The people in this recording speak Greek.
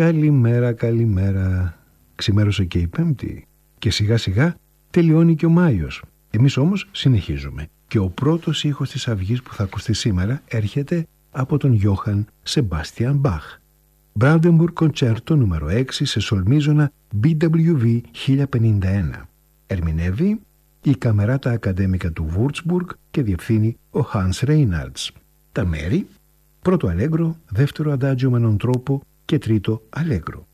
Καλημέρα, καλημέρα. Ξημέρωσε και η Πέμπτη και σιγά σιγά τελειώνει και ο Μάιος. Εμείς όμως συνεχίζουμε και ο πρώτος ήχος της αυγής που θα ακουστεί σήμερα έρχεται από τον Γιώχαν Σεμπάστιαν Μπαχ. Brandenburg Concerto νούμερο 6 σε σολμίζωνα BWV 1051. Ερμηνεύει η Καμεράτα Ακαδέμικα του Βουρτσμπουργκ και διευθύνει ο Hans Reinhardt. Τα μέρη: πρώτο αλέγκρο, δεύτερο αντάτζιο με έναν τρόπο και τρίτο αλέγκρο.